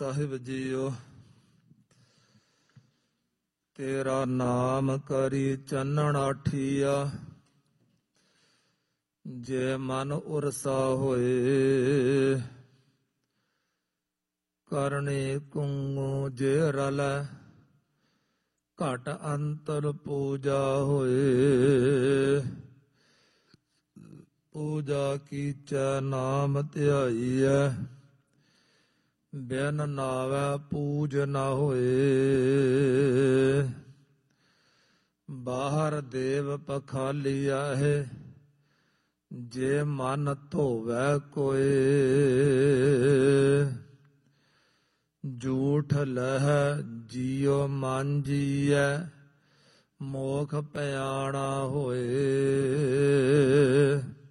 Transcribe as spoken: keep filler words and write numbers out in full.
ਸਾਹਿਬ JIO. ਤੇਰਾ ਨਾਮ ਕਰੀ ਚੰਨਣ ਆਠੀਆ, ਜੇ ਮਨ ਉਰਸਾ ਹੋਏ। ਕਰਨੇ ਕੁੰਗੂ ਜੇ ਰਲੈ, ਘਟ ਅੰਤਰ ਪੂਜਾ ਹੋਏ। ਪੂਜਾ ਕੀਚੈ ਨਾਮ ਧਿਆਈਐ, ਬਿਨ ਨਾਵੈ ਪੂਜ ਨ ਹੋਏ। ਬਾਹਰ ਦੇਵ ਪਖਾਲੀਆ ਹੈ, ਜੇ ਮਨ ਧੋਵੈ ਕੋਏ। ਝੂਠ ਲਹੈ ਜੀਉ ਮਾਂਜੀਐ, ਮੋਖ ਪਿਆਣਾ ਹੋਏ।